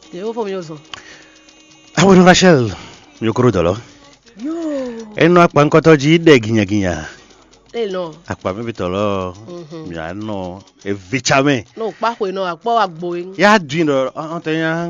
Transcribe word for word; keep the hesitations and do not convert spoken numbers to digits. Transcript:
Yo fo mi ozo. Awon Rachel, yo kuro dolo. Yo. Eno akpa nkoto ji de ginya ginya. Eh no. Akpa mi bitolo. Mhm. Ya no, e vichame. No pa ko no apo agbo yin. Ya dwino, on te ya